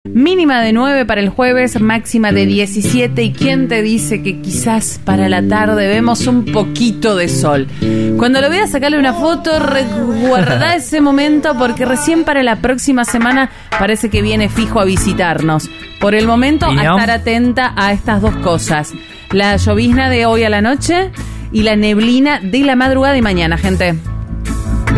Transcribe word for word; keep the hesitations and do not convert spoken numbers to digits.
Mínima de nueve para el jueves, máxima de diecisiete. ¿Y quién te dice que quizás para la tarde vemos un poquito de sol? Cuando lo veas, sacarle una foto, reguardá ese momento, porque recién para la próxima semana parece que viene fijo a visitarnos. Por el momento, a no? estar atenta a estas dos cosas: la llovizna de hoy a la noche y la neblina de la madrugada y mañana, gente.